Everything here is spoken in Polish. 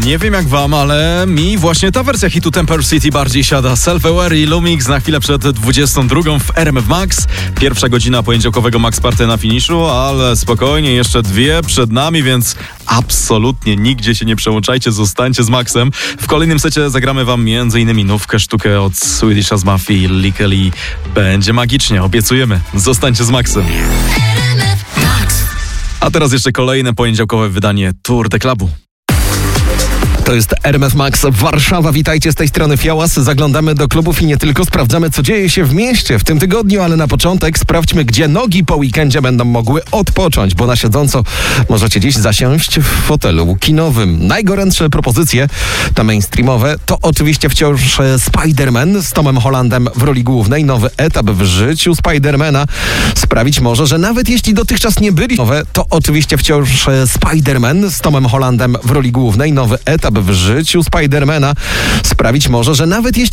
Nie wiem jak wam, ale mi właśnie ta wersja hitu Temper City bardziej siada. Self-Aware i Lumix na chwilę przed 22 w RMF Max. Pierwsza godzina poniedziałkowego Max Party na finiszu, ale spokojnie, jeszcze dwie przed nami, więc absolutnie nigdzie się nie przełączajcie, zostańcie z Maxem. W kolejnym secie zagramy wam m.in. nówkę sztukę od Swedish House Mafia i Likely. Będzie magicznie, obiecujemy. Zostańcie z Maxem. A teraz jeszcze kolejne poniedziałkowe wydanie Tour de Clubu. To jest RMF Max Warszawa. Witajcie, z tej strony Fiałas. Zaglądamy do klubów i nie tylko. Sprawdzamy, co dzieje się w mieście w tym tygodniu, ale na początek sprawdźmy, gdzie nogi po weekendzie będą mogły odpocząć, bo na siedząco możecie dziś zasiąść w fotelu kinowym. Najgorętsze propozycje, te mainstreamowe, to oczywiście wciąż Spider-Man z Tomem Hollandem w roli głównej. Nowy etap w życiu Spidermana sprawić może, że nawet jeśli dotychczas nie byli nowe, to oczywiście wciąż Spider-Man z Tomem Hollandem w roli głównej. Nowy etap w życiu Spidermana sprawić może, że nawet jeśli